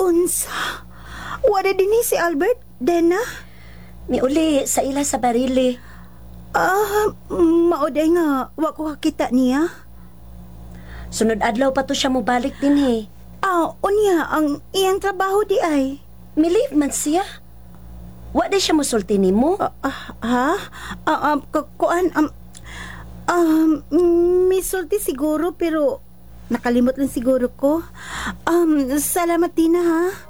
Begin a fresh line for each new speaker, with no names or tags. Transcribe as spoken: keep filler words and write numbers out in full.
Unsa? Wala din ni si Albert, Dena?
Miuli sa ila sa barili.
Ah, mauday nga, wa ko kita niya.
Sunod adlaw pa to siya mo balik din he.
Ah, unya, ang iyang trabaho di ay.
Milive man siya. Wa di siya musulti nimo.
Ah, ah, ha? Ah, um, ku- kuan, um, um, misulti siguro, pero nakalimot lang siguro ko. Um, salamat din ha.